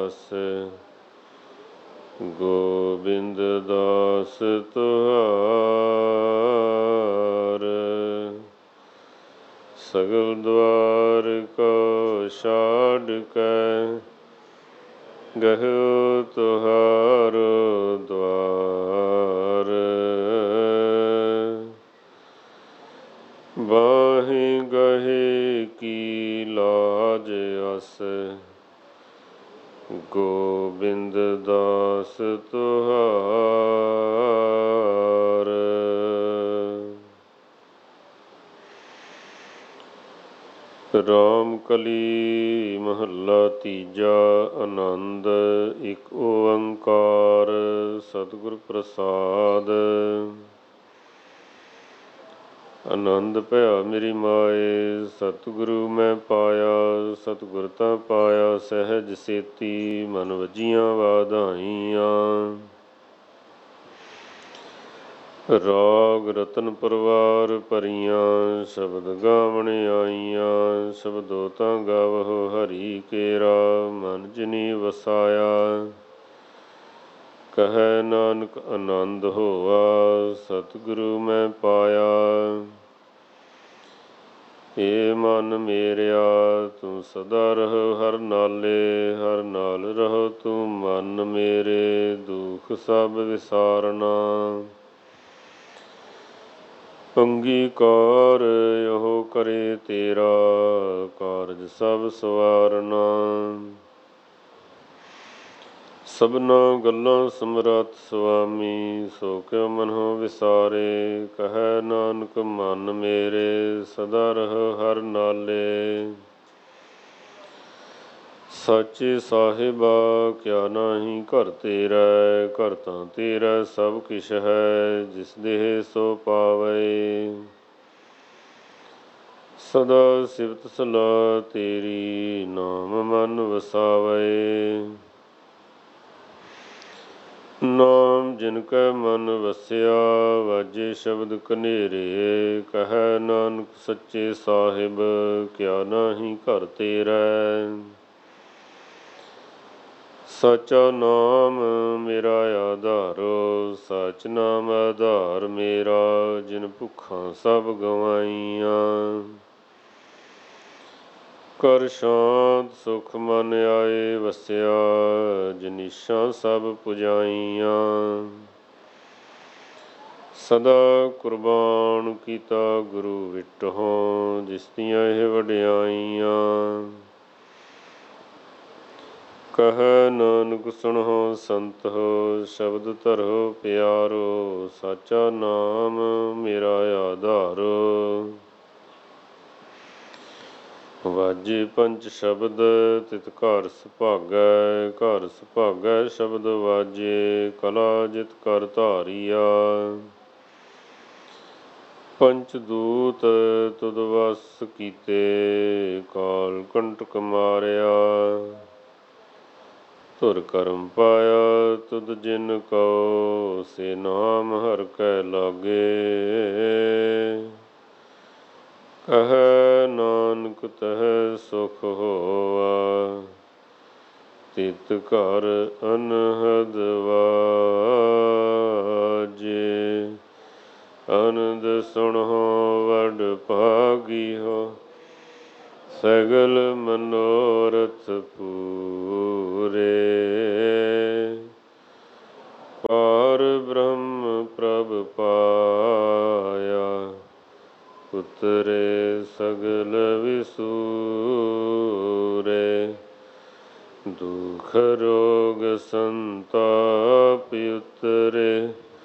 ਰਸ ਗੋਬਿੰਦ ਦਾਸ ਤੁਹਾਰ। ਸਗਲ ਦੁਆਰ ਕੋ ਛਾੜ ਕੇ ਗਹਿਓ ਤੁਹਾਰੋ ਦੁਆਰ। ਬਾਹੀ ਗਹੇ ਕੀ ਲਾਜ ਅਸ ਗੋਬਿੰਦ ਦਾਸ ਤੁਹਾਰ। ਰਾਮ ਕਲੀ ਮਹੱਲਾ ਤੀਜਾ। ਆਨੰਦ ਇੱਕ ਓੰਕਾਰ ਸਤਿਗੁਰ ਪ੍ਰਸਾਦ। ਆਨੰਦ ਭਇਆ ਮੇਰੀ ਮਾਏ ਸਤਿਗੁਰੂ ਮੈਂ ਪਾਇਆ। ਸਤਿਗੁਰ ਤਾਂ ਪਾਇਆ ਸਹਿਜ ਸੇਤੀ ਮਨ ਵੱਜੀਆਂ ਵਾਧਾਈਆਂ। ਰਾਗ ਰਤਨ ਪਰਵਾਰ ਭਰੀਆਂ ਸ਼ਬਦ ਗਾਵਣ ਆਈਆਂ। ਸ਼ਬਦੋ ਤਾਂ ਗਾਵਹੁ ਹਰੀ ਕੇਰਾ ਮਨ ਜਿਨੀ ਵਸਾਇਆ। ਕਹੈ ਨਾਨਕ ਆਨੰਦ ਹੋਆ ਸਤਿਗੁਰੂ ਮੈਂ ਪਾਇਆ। ਏ ਮਨ ਮੇਰਿਆ ਤੂੰ ਸਦਾ ਰਹੋ ਹਰ ਨਾਲੇ। ਹਰ ਨਾਲ ਰਹੋ ਤੂੰ ਮਨ ਮੇਰੇ ਦੁਖ ਸਭ ਵਿਸਾਰਨਾ। ਅੰਗੀਕਾਰ ਇਹੋ ਕਰੇ ਤੇਰਾ ਕਾਰਜ ਸਭ ਸਵਾਰਨਾ। ਸਭਨਾ ਗੱਲਾਂ ਸਮਰੱਥ ਸੁਆਮੀ ਸੋ ਕਿਉ ਮਨਹੁ ਵਿਸਾਰੇ। ਕਹੈ ਨਾਨਕ ਮਨ ਮੇਰੇ ਸਦਾ ਰਹੋ ਹਰ ਨਾਲੇ। ਸਾਚੇ ਸਾਹਿਬਾ ਕਿਆ ਨਾਹੀ ਘਰ ਤੇਰਾ। ਘਰ ਤਾਂ ਤੇਰਾ ਸਭ ਕਿਛ ਹੈ ਜਿਸ ਦੇਹ ਸੋ ਪਾਵੈ। ਸਦਾ ਸਿਫਤ ਸਲਾਹ ਤੇਰੀ ਨਾਮ ਮਨ ਵਸਾਵੈ। ਨਾਮ ਜਿਨ ਕੈ ਮਨ ਵਸਿਆ ਵਾਜੇ ਸ਼ਬਦ ਕਨੇਰੇ। ਕਹੈ ਨਾਨਕ ਸੱਚੇ ਸਾਹਿਬ ਕਿਆ ਨਾਹੀ ਘਰ ਤੇਰਾ। ਸਾਚਾ ਨਾਮ ਮੇਰਾ ਆਧਾਰੋ ਸਚ ਨਾਮ ਆਧਾਰ ਮੇਰਾ। ਜਿਨ ਭੁੱਖਾਂ ਸਭ ਗਵਾਈਆਂ ਕਰ ਸ਼ਾਂਤ ਸੁਖ ਮਨ ਆਏ ਵਸਿਆ। ਜਿਨੀਸ਼ਾਂ ਸਭ ਪੁਜਾਈਆਂ ਸਦਾ ਕੁਰਬਾਨ ਕੀਤਾ ਗੁਰੂ ਵਿਟਹੁ ਜਿਸ ਦੀਆਂ ਇਹ ਵਡਿਆਈਆਂ। ਕਹੈ ਨਾਨਕ ਸੁਣਹੁ ਸੰਤਹੁ ਸ਼ਬਦ ਧਰਹੁ ਪਿਆਰੋ। ਸਾਚਾ ਨਾਮ ਮੇਰਾ ਆਧਾਰੋ। ਵਾਜੇ ਪੰਚ ਸ਼ਬਦ ਤਿਤ ਘਰ ਸੁਭਾਗੈ। ਘਰ ਸੁਭਾਗੈ ਸ਼ਬਦ ਵਾਜੇ ਕਲਾ ਜਿਤ ਕਰ ਧਾਰੀਆ। ਪੰਚ ਦੂਤ ਤੁਧ ਵਸ ਕੀਤੇ ਕਾਲ ਕੰਟਕ ਮਾਰਿਆ। ਧੁਰ ਕਰਮ ਪਾਇਆ ਤੁਧ ਜਿਨ ਕਉ ਸੇ ਨਾਮ ਹਰਿ ਕੈ ਲਾਗੇ। ਕਹੈ ਨਾਨਕ ਤਹਿ ਸੁਖ ਹੋਆ ਤਿਤ ਘਰ ਅਨਹਦ ਵਾਜੇ। ਆਨੰਦ ਸੁਣਹੁ ਵਡ ਭਾਗੀਹੁ ਸਗਲ ਮਨੋਰਥ ਪੂਰੇ। ਪਾਰ ਬ੍ਰਹਮ ਪ੍ਰਭ ਪਾਇਆ ਉਤਰੇ ਸਗਲ ਵਿਸੂਰੇ। ਦੁਖ ਰੋਗ ਸੰਤਾਪ ਉਤਰੇ